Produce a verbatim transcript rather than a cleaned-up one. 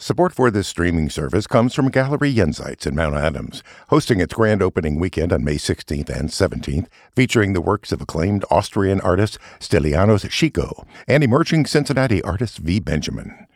Support for this streaming service comes from Gallery Jenseits in Mount Adams, hosting its grand opening weekend on May sixteenth and seventeenth, featuring the works of acclaimed Austrian artist Stylianos Chico and emerging Cincinnati artist V. Benjamin.